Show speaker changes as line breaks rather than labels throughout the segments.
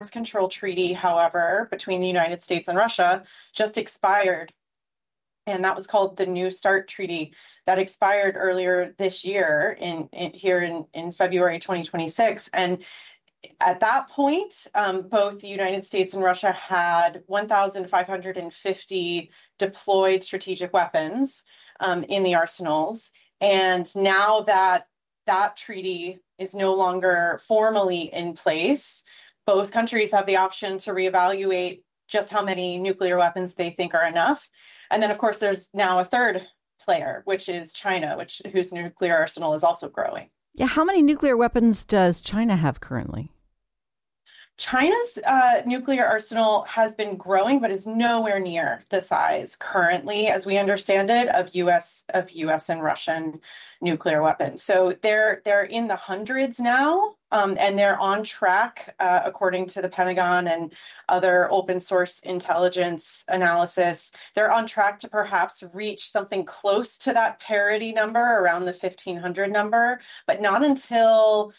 control treaty, however, between the United States and Russia just expired. And that was called the New START Treaty that expired earlier this year in February 2026. And at that point, both the United States and Russia had 1,550 deployed strategic weapons in the arsenals. And now that that treaty is no longer formally in place, both countries have the option to reevaluate just how many nuclear weapons they think are enough. And then, of course, there's now a third player, which is China, whose nuclear arsenal is also growing.
Yeah, how many nuclear weapons does China have currently?
China's nuclear arsenal has been growing, but is nowhere near the size currently, as we understand it, of U.S. and Russian nuclear weapons. So they're in the hundreds now, and they're on track, according to the Pentagon and other open source intelligence analysis. They're on track to perhaps reach something close to that parity number, around the 1,500 number, but not until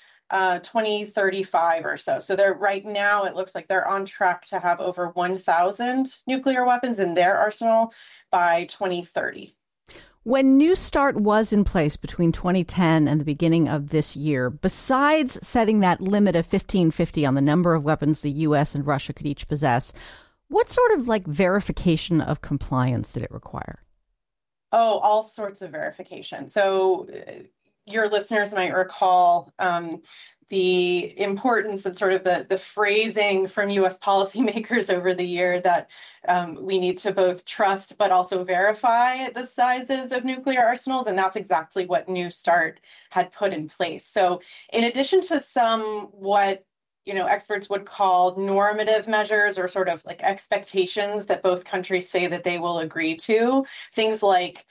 2035 or so. So they're right now, it looks like they're on track to have over 1,000 nuclear weapons in their arsenal by 2030.
When New START was in place between 2010 and the beginning of this year, besides setting that limit of 1,550 on the number of weapons the U.S. and Russia could each possess, what sort of verification of compliance did it require?
Oh, all sorts of verification. So your listeners might recall the importance and sort of the phrasing from U.S. policymakers over the year that we need to both trust but also verify the sizes of nuclear arsenals. And that's exactly what New START had put in place. So in addition to some what experts would call normative measures or sort of expectations that both countries say that they will agree to, things like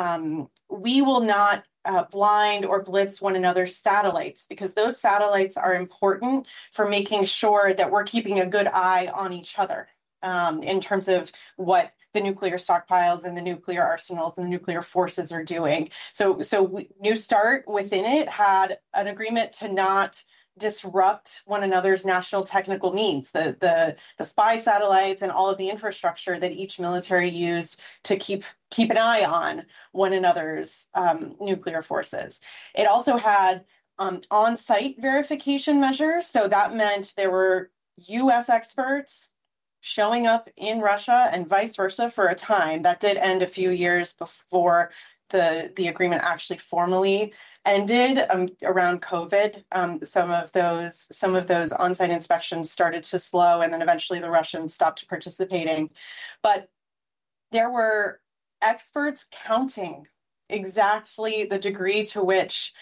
we will not blind or blitz one another's satellites, because those satellites are important for making sure that we're keeping a good eye on each other in terms of what the nuclear stockpiles and the nuclear arsenals and the nuclear forces are doing. So New START within it had an agreement to not disrupt one another's national technical needs, the spy satellites and all of the infrastructure that each military used to keep an eye on one another's nuclear forces. It also had on-site verification measures. So that meant there were U.S. experts showing up in Russia and vice versa for a time. That did end a few years before the agreement actually formally ended around COVID. Some of those on-site inspections started to slow, and then eventually the Russians stopped participating. But there were experts counting exactly the degree to which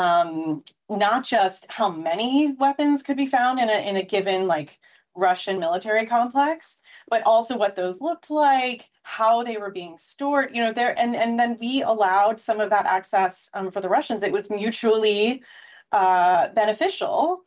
not just how many weapons could be found in a given Russian military complex, but also what those looked like, how they were being stored, and then we allowed some of that access for the Russians. It was mutually beneficial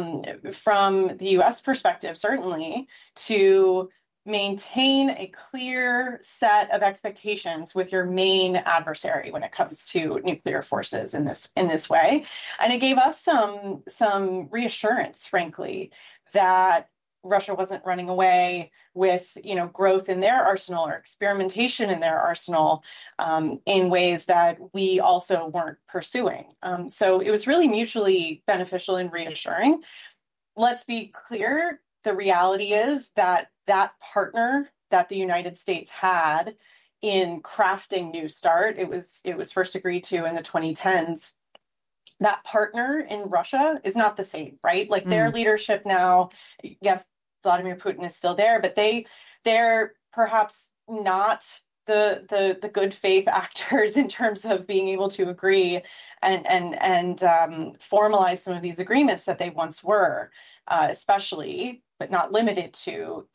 from the U.S. perspective, certainly, to maintain a clear set of expectations with your main adversary when it comes to nuclear forces in this way. And it gave us some reassurance, frankly, that Russia wasn't running away with, growth in their arsenal or experimentation in their arsenal in ways that we also weren't pursuing. So it was really mutually beneficial and reassuring. Let's be clear. The reality is that partner that the United States had in crafting New START, it was first agreed to in the 2010s. That partner in Russia is not the same, right? Their leadership now, yes, Vladimir Putin is still there, but they're perhaps not the good faith actors in terms of being able to agree and formalize some of these agreements that they once were, especially but not limited to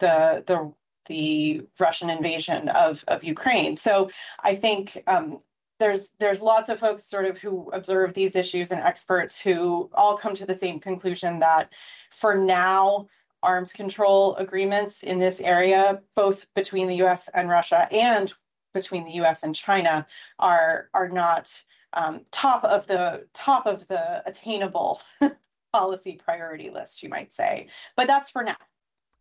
the Russian invasion of Ukraine. So I think there's lots of folks sort of who observe these issues and experts who all come to the same conclusion that for now, arms control agreements in this area, both between the U.S. and Russia and between the U.S. and China, are not top of the attainable policy priority list, you might say. But that's for now.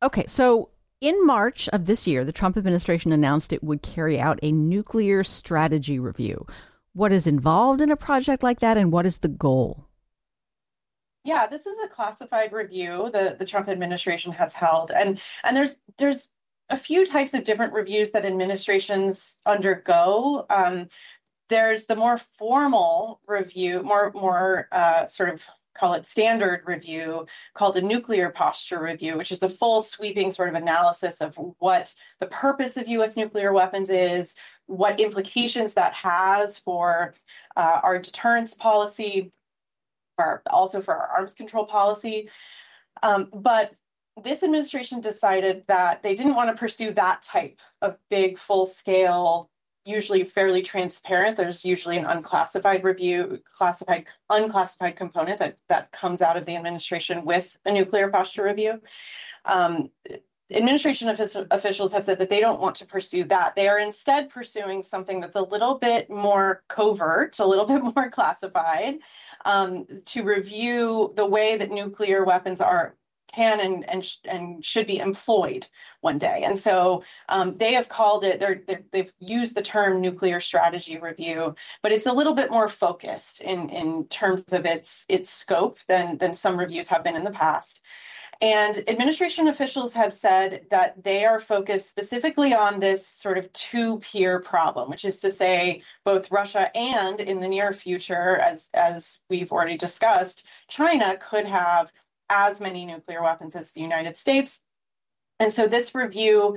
Okay, so in March of this year, the Trump administration announced it would carry out a nuclear strategy review. What is involved in a project like that, and what is the goal?
Yeah, this is a classified review the Trump administration has held, and there's a few types of different reviews that administrations undergo. There's the more formal review, more sort of call it standard review, called a nuclear posture review, which is a full sweeping sort of analysis of what the purpose of U.S. nuclear weapons is, what implications that has for our deterrence policy, also for our arms control policy. But this administration decided that they didn't want to pursue that type of big, full scale, usually fairly transparent. There's usually an unclassified review, unclassified component that comes out of the administration with a nuclear posture review. Administration officials have said that they don't want to pursue that. They are instead pursuing something that's a little bit more covert, a little bit more classified, to review the way that nuclear weapons can and should be employed one day. And so they have called it, they've used the term nuclear strategy review, but it's a little bit more focused in terms of its scope than some reviews have been in the past. And administration officials have said that they are focused specifically on this sort of two-peer problem, which is to say both Russia and, in the near future, as we've already discussed, China could have as many nuclear weapons as the United States. And so this review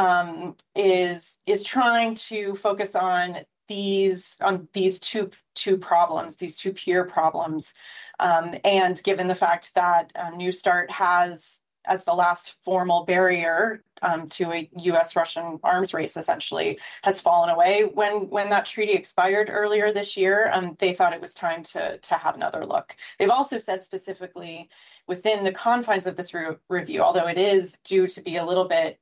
is trying to focus on these two problems, these two peer problems, and given the fact that New START has, as the last formal barrier to a U.S.-Russian arms race, essentially, has fallen away when that treaty expired earlier this year, they thought it was time to have another look. They've also said specifically within the confines of this review, although it is due to be a little bit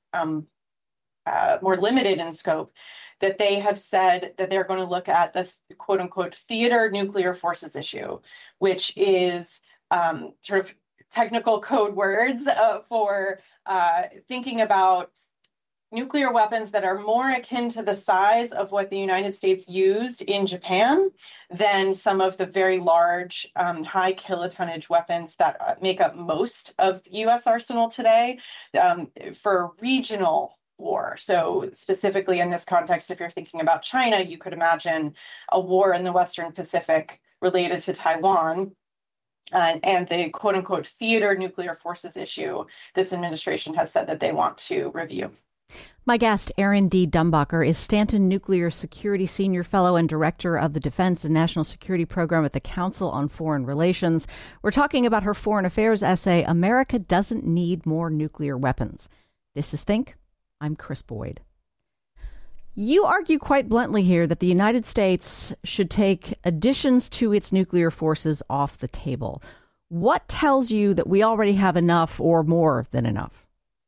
more limited in scope, that they have said that they're going to look at the quote unquote theater nuclear forces issue, which is sort of technical code words for thinking about nuclear weapons that are more akin to the size of what the United States used in Japan than some of the very large high kilotonnage weapons that make up most of the U.S. arsenal today for regional war. So specifically in this context, if you're thinking about China, you could imagine a war in the Western Pacific related to Taiwan. And the quote unquote theater nuclear forces issue, this administration has said that they want to review.
My guest, Erin D. Dumbacher, is Stanton Nuclear Security Senior Fellow and Director of the Defense and National Security Program at the Council on Foreign Relations. We're talking about her foreign affairs essay, America Doesn't Need More Nuclear Weapons. This is Think. I'm Chris Boyd. You argue quite bluntly here that the United States should take additions to its nuclear forces off the table. What tells you that we already have enough or more than enough?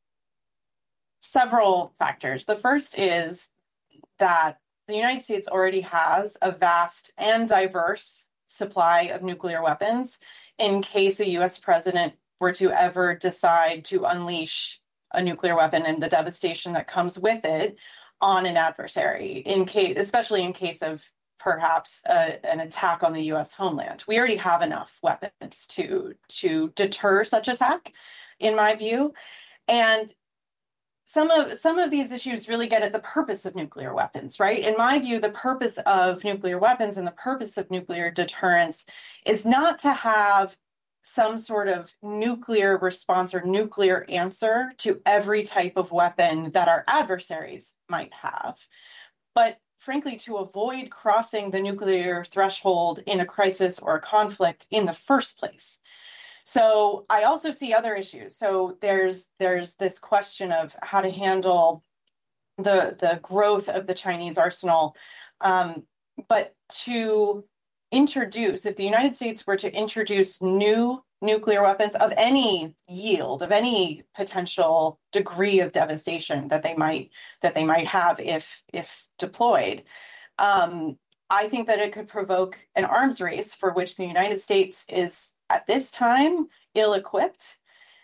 Several factors. The first is that the United States already has a vast and diverse supply of nuclear weapons in case a U.S. president were to ever decide to unleash a nuclear weapon and the devastation that comes with it on an adversary, especially in case of perhaps an attack on the U.S. homeland. We already have enough weapons to deter such attack, in my view. And some of these issues really get at the purpose of nuclear weapons, right? In my view, the purpose of nuclear weapons and the purpose of nuclear deterrence is not to have some sort of nuclear response or nuclear answer to every type of weapon that our adversaries might have, but frankly, to avoid crossing the nuclear threshold in a crisis or a conflict in the first place. So I also see other issues. So there's this question of how to handle the growth of the Chinese arsenal, but to introduce, if the United States were to introduce new nuclear weapons of any yield, of any potential degree of devastation that they might have if deployed, I think that it could provoke an arms race for which the United States is at this time ill-equipped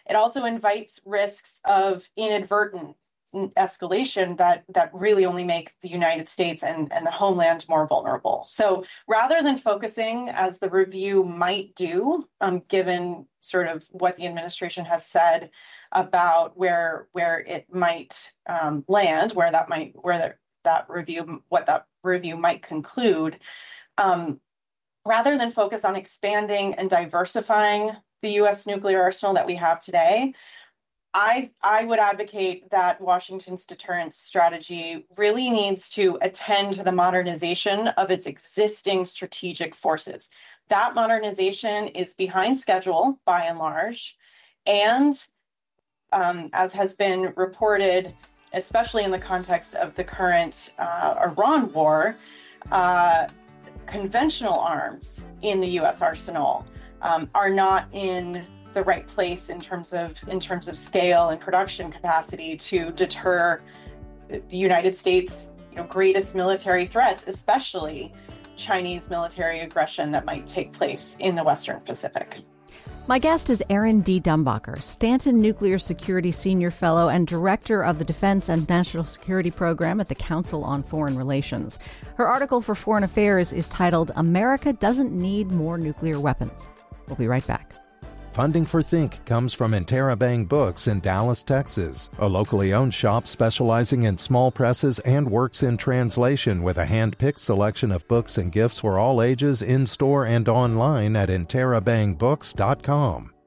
It also invites risks of inadvertent escalation that really only make the United States and the homeland more vulnerable. So rather than focusing, as the review might do, given sort of what the administration has said about where it might land, what that review might conclude, rather than focus on expanding and diversifying the U.S. nuclear arsenal that we have today, I would advocate that Washington's deterrence strategy really needs to attend to the modernization of its existing strategic forces. That modernization is behind schedule, by and large, and as has been reported, especially in the context of the current Iran war, conventional arms in the U.S. arsenal are not in the right place in terms of scale and production capacity to deter the United States' greatest military threats, especially Chinese military aggression that might take place in the Western Pacific.
My guest is Erin D. Dumbacher, Stanton Nuclear Security Senior Fellow and Director of the Defense and National Security Program at the Council on Foreign Relations. Her article for Foreign Affairs is titled, "America Doesn't Need More Nuclear Weapons." We'll be right back.
Funding for Think comes from Interabang Books in Dallas, Texas, a locally owned shop specializing in small presses and works in translation with a hand-picked selection of books and gifts for all ages in-store and online at interabangbooks.com.